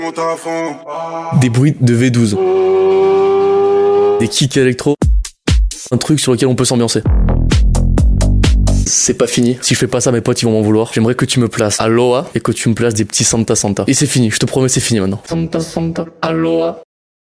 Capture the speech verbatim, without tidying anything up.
Des bruits de V douze. Des kicks électro. Un truc sur lequel on peut s'ambiancer. C'est pas fini. Si je fais pas ça, mes potes ils vont m'en vouloir. J'aimerais que tu me places Aloha et que tu me places des petits Santa Santa. Et c'est fini, je te promets c'est fini maintenant. Santa Santa, Aloha.